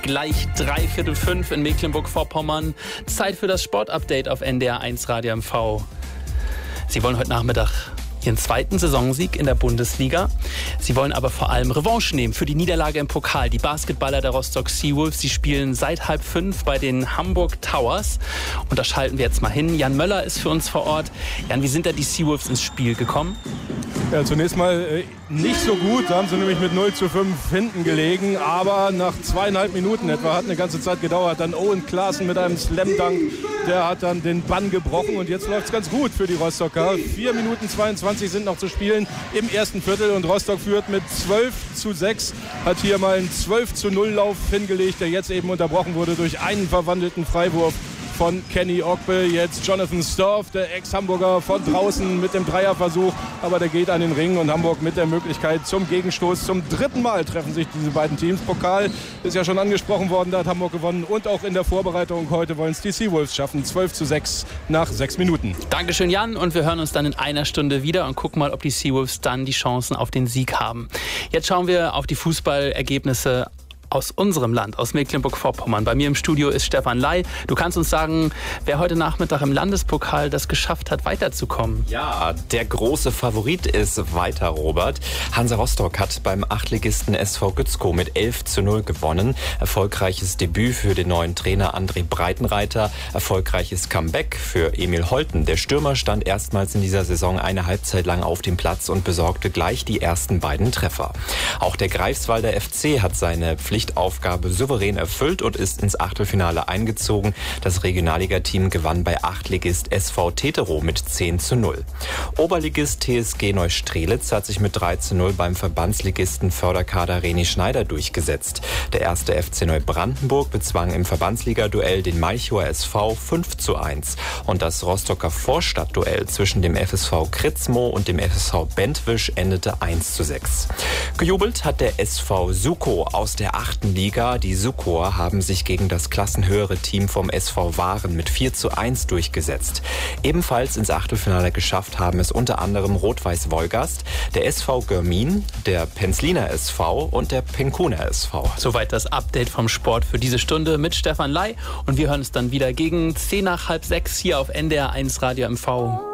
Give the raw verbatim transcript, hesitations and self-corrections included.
Gleich dreiviertel fünf in Mecklenburg-Vorpommern. Zeit für das Sportupdate auf N D R eins Radio M V. Sie wollen heute Nachmittag ihren zweiten Saisonsieg in der Bundesliga. Sie wollen aber vor allem Revanche nehmen für die Niederlage im Pokal. Die Basketballer der Rostock Seawolves, sie spielen seit halb fünf bei den Hamburg Towers. Und da schalten wir jetzt mal hin. Jan Möller ist für uns vor Ort. Jan, wie sind da die Seawolves ins Spiel gekommen? Ja, zunächst mal äh, nicht so gut. Da haben sie nämlich mit null zu fünf hinten gelegen. Aber nach zweieinhalb Minuten etwa, hat eine ganze Zeit gedauert, dann Owen Klaassen mit einem Slam-Dunk. Der hat dann den Bann gebrochen und jetzt läuft es ganz gut für die Rostocker. vier Minuten zweiundzwanzig sind noch zu spielen im ersten Viertel und Rostock führt mit zwölf zu sechs. Hat hier mal einen zwölf zu null Lauf hingelegt, der jetzt eben unterbrochen wurde durch einen verwandelten Freiwurf von Kenny Ogbe. Jetzt Jonathan Storff, der Ex-Hamburger, von draußen mit dem Dreierversuch. Aber der geht an den Ring und Hamburg mit der Möglichkeit zum Gegenstoß. Zum dritten Mal treffen sich diese beiden Teams. Pokal ist ja schon angesprochen worden, da hat Hamburg gewonnen. Und auch in der Vorbereitung heute wollen es die Seawolves schaffen. zwölf zu sechs nach sechs Minuten. Dankeschön, Jan. Und wir hören uns dann in einer Stunde wieder und gucken mal, ob die Seawolves dann die Chancen auf den Sieg haben. Jetzt schauen wir auf die Fußballergebnisse aus unserem Land, aus Mecklenburg-Vorpommern. Bei mir im Studio ist Stefan Ley. Du kannst uns sagen, wer heute Nachmittag im Landespokal das geschafft hat, weiterzukommen. Ja, der große Favorit ist weiter, Robert. Hansa Rostock hat beim Achtligisten S V Gützkow mit elf zu null gewonnen. Erfolgreiches Debüt für den neuen Trainer André Breitenreiter. Erfolgreiches Comeback für Emil Holten. Der Stürmer stand erstmals in dieser Saison eine Halbzeit lang auf dem Platz und besorgte gleich die ersten beiden Treffer. Auch der Greifswalder F C hat seine Pflicht Aufgabe souverän erfüllt und ist ins Achtelfinale eingezogen. Das Regionalligateam gewann bei Achtligist S V Teterow mit zehn zu null. Oberligist T S G Neustrelitz hat sich mit drei zu null beim Verbandsligisten Förderkader Reni Schneider durchgesetzt. Der erste F C Neubrandenburg bezwang im Verbandsliga-Duell den Malchower S V fünf zu eins. Und das Rostocker Vorstadtduell zwischen dem F S V Kritzmo und dem F S V Bentwisch endete eins zu sechs. Gejubelt hat der S V Sukow aus der achten Liga. Die Sukower haben sich gegen das klassenhöhere Team vom S V Waren mit vier zu eins durchgesetzt. Ebenfalls ins Achtelfinale geschafft haben es unter anderem Rot-Weiß Wolgast, der S V Görmin, der Penzliner S V und der Penkuner S V. Soweit das Update vom Sport für diese Stunde mit Stefan Ley. Und wir hören uns dann wieder gegen zehn nach halb sechs hier auf N D R eins Radio M V.